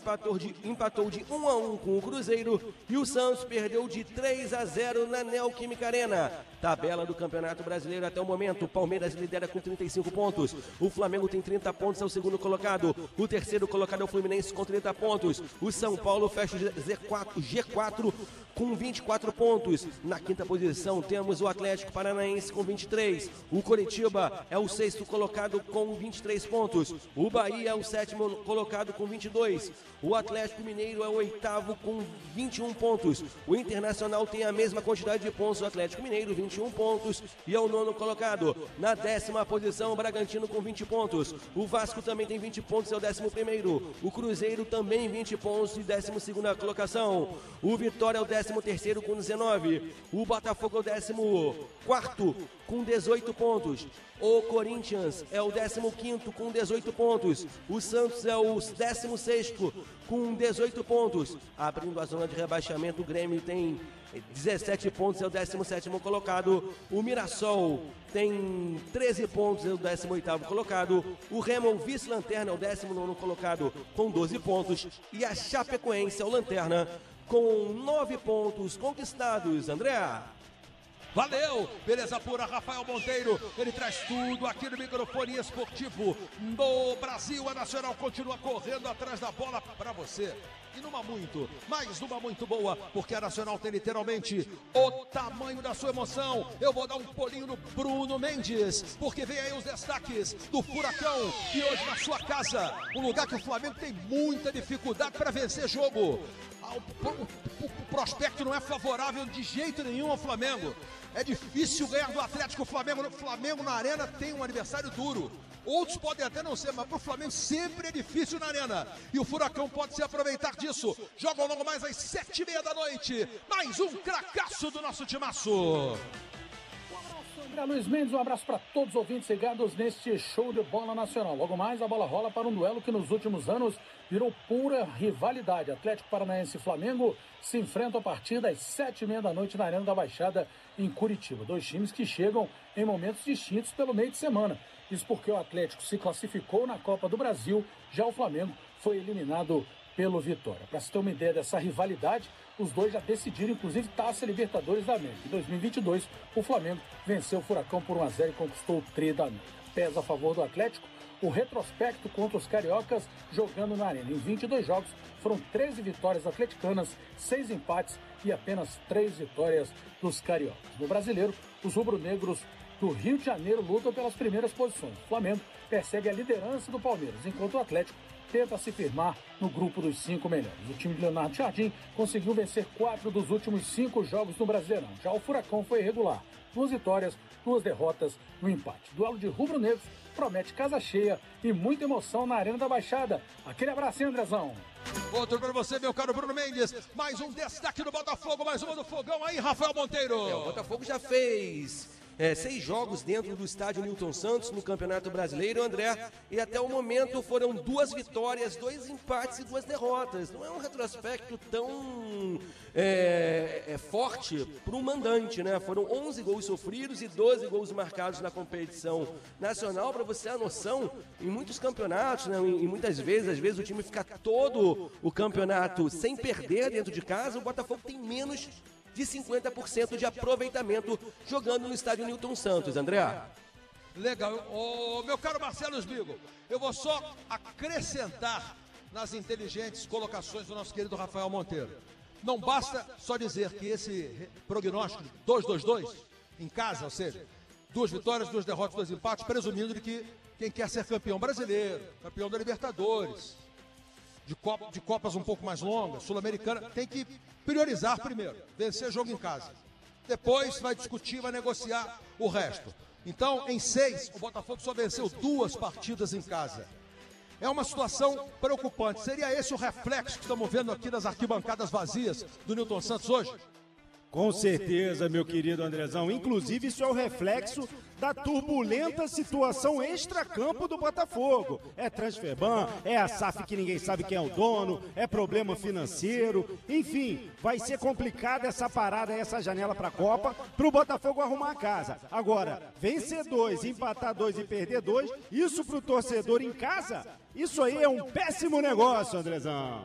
empatou de 1-1 com o Cruzeiro e o Santos perdeu de 3-0 na Neoquímica Arena. Tabela do Campeonato Brasileiro até o momento, o Palmeiras lidera com 35 pontos, o Flamengo tem 30 pontos, é o segundo colocado, o terceiro colocado é o Fluminense com 30 pontos, o São Paulo fecha o G4 com 24 pontos, na quinta posição temos o Atlético Paranaense com 23, o Coritiba é o sexto colocado com 23 pontos, o Bahia é o sétimo colocado com 22, o Atlético Mineiro é o oitavo com 21 pontos, o Internacional tem a mesma quantidade de pontos do Atlético Mineiro, 21 pontos, e é o nono colocado. Na décima posição, o Bragantino com 20 pontos, o Vasco também tem 20 pontos, é o 11º, o Cruzeiro também 20 pontos e 12ª colocação, o Vitória é o 13º com 19, o Botafogo é o 14º com 18 pontos, o Corinthians é o 15º com 18 pontos, o Santos é o 16º com 18 pontos, abrindo a zona de rebaixamento, o Grêmio tem 17 pontos, é o 17º colocado, o Mirassol tem 13 pontos, é o 18º colocado, o Remo, vice-lanterna, é o 19º colocado com 12 pontos, e a Chapecoense é o lanterna com 9 pontos conquistados. André. Valeu, beleza pura, Rafael Monteiro, ele traz tudo aqui no microfone esportivo do Brasil. A Nacional continua correndo atrás da bola para você. E numa muito boa, porque a Nacional tem literalmente o tamanho da sua emoção. Eu vou dar um pulinho no Bruno Mendes, porque vem aí os destaques do Furacão, que hoje na sua casa, um lugar que o Flamengo tem muita dificuldade para vencer jogo. O prospecto não é favorável de jeito nenhum ao Flamengo. É difícil ganhar do Atlético. O Flamengo na arena tem um adversário duro. Outros podem até não ser, mas para o Flamengo sempre é difícil na arena. E o Furacão pode se aproveitar disso. Joga logo mais às 7h30 da noite. Mais um cracaço do nosso timaço. André Luiz Mendes, um abraço para todos os ouvintes ligados neste show de bola nacional. Logo mais, a bola rola para um duelo que nos últimos anos virou pura rivalidade. Atlético Paranaense e Flamengo se enfrentam a partir das 7h30 da noite na Arena da Baixada, em Curitiba. Dois times que chegam em momentos distintos pelo meio de semana. Isso porque o Atlético se classificou na Copa do Brasil, já o Flamengo foi eliminado pelo Vitória. Para se ter uma ideia dessa rivalidade, os dois já decidiram, inclusive, Taça Libertadores da América. Em 2022, o Flamengo venceu o Furacão por 1-0 e conquistou o tri da América. Pesa a favor do Atlético o retrospecto contra os cariocas jogando na Arena. Em 22 jogos, foram 13 vitórias atleticanas, 6 empates e apenas 3 vitórias dos cariocas. No Brasileiro, os rubro-negros do Rio de Janeiro lutam pelas primeiras posições. O Flamengo persegue a liderança do Palmeiras, enquanto o Atlético tenta se firmar no grupo dos 5 melhores. O time de Leonardo Jardim conseguiu vencer 4 dos últimos 5 jogos no Brasileirão. Já o Furacão foi irregular. 2 vitórias, 2 derrotas no empate. Duelo de rubro-negros promete casa cheia e muita emoção na Arena da Baixada. Aquele abracinho, Andrezão. Outro para você, meu caro Bruno Mendes. Mais um destaque do Botafogo, mais uma do Fogão aí, Rafael Monteiro. O Botafogo já fez 6 jogos dentro do estádio Newton Santos no Campeonato Brasileiro, André, e até o momento foram 2 vitórias, 2 empates e 2 derrotas. Não é um retrospecto tão forte para o mandante, né? Foram 11 gols sofridos e 12 gols marcados na competição nacional. Para você ter a noção, em muitos campeonatos, né, e muitas vezes, às vezes o time fica todo o campeonato sem perder dentro de casa, o Botafogo tem menos de 50% de aproveitamento jogando no estádio Newton Santos, André. Legal. Meu caro Marcelo Smigo, eu vou só acrescentar nas inteligentes colocações do nosso querido Rafael Monteiro. Não basta só dizer que esse prognóstico 2-2-2 em casa, ou seja, 2 vitórias, 2 derrotas, 2 empates, presumindo de que quem quer ser campeão brasileiro, campeão da Libertadores, de Copas um pouco mais longas, Sul-Americana, tem que priorizar primeiro, vencer jogo em casa. Depois vai discutir, vai negociar o resto. Então, em 6, o Botafogo só venceu 2 partidas em casa. É uma situação preocupante. Seria esse o reflexo que estamos vendo aqui nas arquibancadas vazias do Newton Santos hoje? Com certeza, meu querido Andrezão. Inclusive, isso é o reflexo da turbulenta situação extracampo do Botafogo. É transferban, é a SAF que ninguém sabe quem é o dono, é problema financeiro. Enfim, vai ser complicada essa parada, essa janela para a Copa, para o Botafogo arrumar a casa. Agora, vencer 2, empatar 2 e perder 2, isso para o torcedor em casa, isso aí é um péssimo negócio, Andrezão.